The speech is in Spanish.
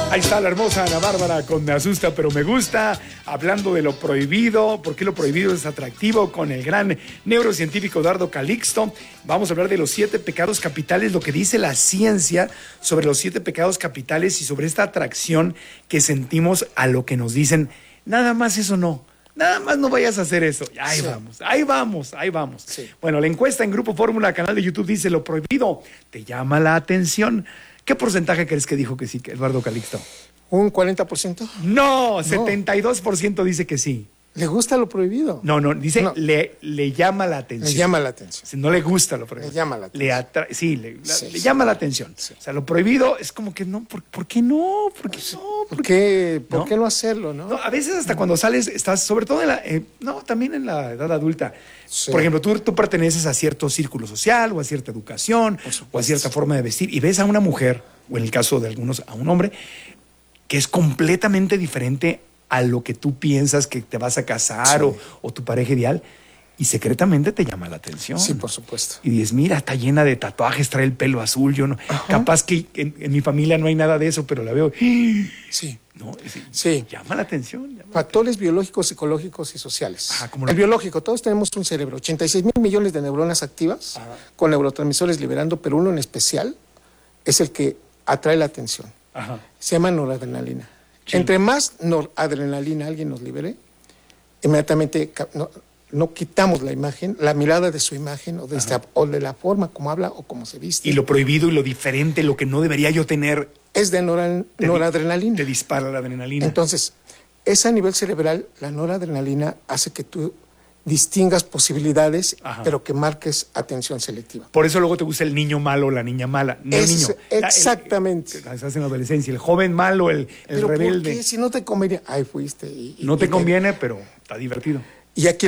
Ahí está la hermosa Ana Bárbara con Me Asusta Pero Me Gusta, hablando de lo prohibido, por qué lo prohibido es atractivo, con el gran neurocientífico Eduardo Calixto. Vamos a hablar de los 7 pecados capitales, lo que dice la ciencia sobre los 7 pecados capitales y sobre esta atracción que sentimos a lo que nos dicen. Nada más eso no. Nada más no vayas a hacer eso. Ahí vamos, ahí vamos, ahí vamos. Sí. Bueno, la encuesta en Grupo Fórmula, canal de YouTube, dice: lo prohibido te llama la atención. ¿Qué porcentaje crees que dijo que sí, Eduardo Calixto? ¿Un 40%? No, 72% dice que sí. ¿Le gusta lo prohibido? No, dice no. Le llama la atención. Le llama la atención. No le gusta lo prohibido. Le llama la atención. Le llama la atención. Sí. O sea, lo prohibido es como que no, ¿por qué no? ¿Por qué no? ¿Por qué no hacerlo, no? A veces hasta cuando sales, estás, sobre todo también en la edad adulta. Sí. Por ejemplo, tú perteneces a cierto círculo social o a cierta educación o a cierta forma de vestir y ves a una mujer, o en el caso de algunos a un hombre, que es completamente diferente a lo que tú piensas que te vas a casar o tu pareja ideal, y secretamente te llama la atención. Sí, por supuesto. Y dices, mira, está llena de tatuajes, trae el pelo azul, yo no. Ajá. Capaz que en mi familia no hay nada de eso, pero la veo. Sí. No, sí. Llama la atención. Factores biológicos, psicológicos y sociales. El biológico, todos tenemos un cerebro, 86,000 millones de neuronas activas, con neurotransmisores liberando, pero uno en especial es el que atrae la atención. Ajá. Se llama noradrenalina. Sí. Entre más noradrenalina alguien nos libere, inmediatamente no quitamos la imagen, la mirada de su imagen o de la forma como habla o como se viste. Y lo prohibido y lo diferente, lo que no debería yo tener. Es de noradrenalina. Te dispara la adrenalina. Entonces, ese a nivel cerebral, la noradrenalina hace que tú distingas posibilidades, pero que marques atención selectiva. Por eso luego te gusta el niño malo o la niña mala. No el niño. Exactamente. Estás en la adolescencia. El joven malo, el rebelde. ¿Por qué? Si no te conviene. Ahí fuiste. No te conviene, pero está divertido. Y aquí